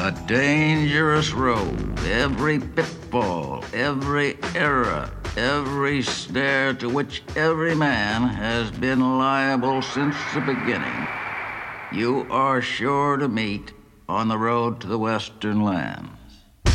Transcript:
A dangerous road, every pitfall, every error, every snare to which every man has been liable since the beginning. You are sure to meet on the road to the Western Land.